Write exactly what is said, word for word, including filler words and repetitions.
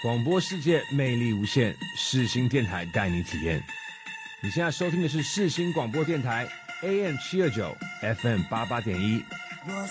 广播世界魅力无限，世新电台带你体验。你现在收听的是世新广播电台 A M 七二九 F M 八八点一。 我